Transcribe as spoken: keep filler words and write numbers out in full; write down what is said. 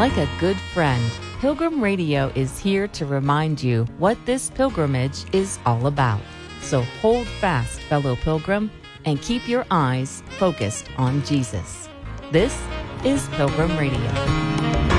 Like a good friend, Pilgrim Radio is here to remind you what this pilgrimage is all about. So hold fast, fellow pilgrim, and keep your eyes focused on Jesus. This is Pilgrim Radio.